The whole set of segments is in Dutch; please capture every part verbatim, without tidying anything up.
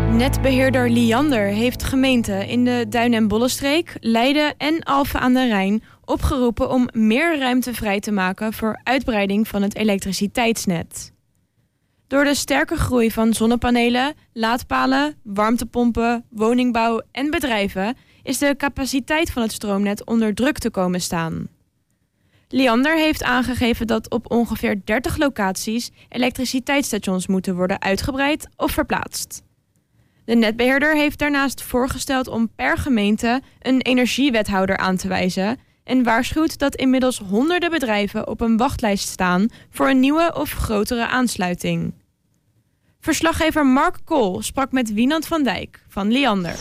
Netbeheerder Liander heeft gemeenten in de Duin- en Bollenstreek, Leiden en Alphen aan den Rijn opgeroepen om meer ruimte vrij te maken voor uitbreiding van het elektriciteitsnet. Door de sterke groei van zonnepanelen, laadpalen, warmtepompen, woningbouw en bedrijven is de capaciteit van het stroomnet onder druk te komen staan. Liander heeft aangegeven dat op ongeveer dertig locaties elektriciteitsstations moeten worden uitgebreid of verplaatst. De netbeheerder heeft daarnaast voorgesteld om per gemeente een energiewethouder aan te wijzen en waarschuwt dat inmiddels honderden bedrijven op een wachtlijst staan voor een nieuwe of grotere aansluiting. Verslaggever Mark Kool sprak met Wienand van Dijk van Liander.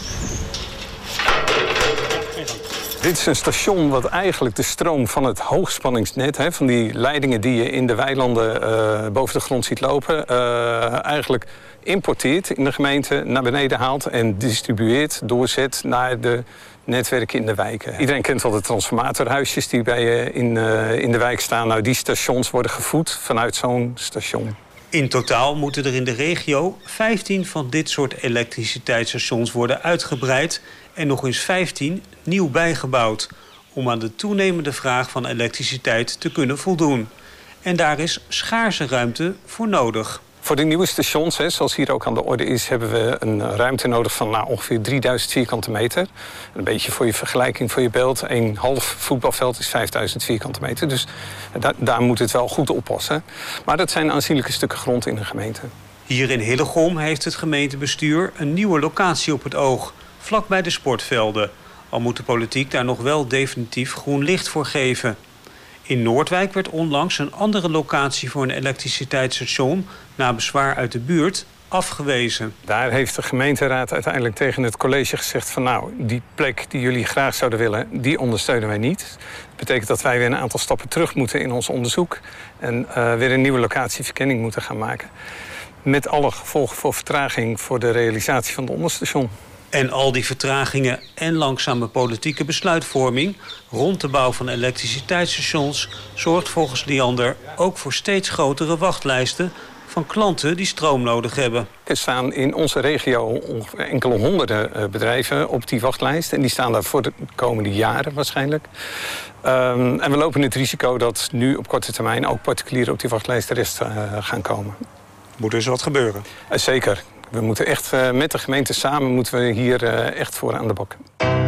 Dit is een station wat eigenlijk de stroom van het hoogspanningsnet, hè, van die leidingen die je in de weilanden uh, boven de grond ziet lopen, uh, eigenlijk importeert in de gemeente, naar beneden haalt en distribueert, doorzet naar de netwerken in de wijken. Iedereen kent wel de transformatorhuisjes die bij je in, uh, in de wijk staan. Nou, die stations worden gevoed vanuit zo'n station. In totaal moeten er in de regio vijftien van dit soort elektriciteitsstations worden uitgebreid en nog eens vijftien nieuw bijgebouwd om aan de toenemende vraag van elektriciteit te kunnen voldoen. En daar is schaarse ruimte voor nodig. Voor de nieuwe stations, hè, zoals hier ook aan de orde is, hebben we een ruimte nodig van nou, ongeveer drieduizend vierkante meter. Een beetje voor je vergelijking, voor je beeld. Een half voetbalveld is vijfduizend vierkante meter. Dus da daar moet het wel goed oppassen. Maar dat zijn aanzienlijke stukken grond in de gemeente. Hier in Hillegom heeft het gemeentebestuur een nieuwe locatie op het oog, vlakbij de sportvelden. Al moet de politiek daar nog wel definitief groen licht voor geven. In Noordwijk werd onlangs een andere locatie voor een elektriciteitsstation na bezwaar uit de buurt afgewezen. Daar heeft de gemeenteraad uiteindelijk tegen het college gezegd van nou, die plek die jullie graag zouden willen, die ondersteunen wij niet. Dat betekent dat wij weer een aantal stappen terug moeten in ons onderzoek en uh, weer een nieuwe locatieverkenning moeten gaan maken. Met alle gevolgen voor vertraging voor de realisatie van het onderstation. En al die vertragingen en langzame politieke besluitvorming rond de bouw van elektriciteitsstations zorgt volgens Liander ook voor steeds grotere wachtlijsten van klanten die stroom nodig hebben. Er staan in onze regio enkele honderden bedrijven op die wachtlijst en die staan daar voor de komende jaren waarschijnlijk. Um, en we lopen het risico dat nu op korte termijn ook particulieren op die wachtlijst de rest uh, gaan komen. Moet dus wat gebeuren? Uh, zeker. We moeten echt uh, met de gemeente samen moeten we hier uh, echt voor aan de bak.